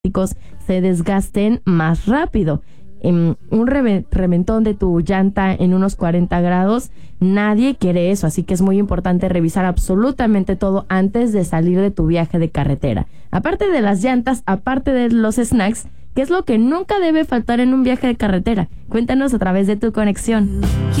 se desgasten más rápido. Un reventón de tu llanta en unos 40 grados, nadie quiere eso, así que es muy importante revisar absolutamente todo antes de salir de tu viaje de carretera. Aparte de las llantas, aparte de los snacks, ¿qué es lo que nunca debe faltar en un viaje de carretera? Cuéntanos a través de tu conexión.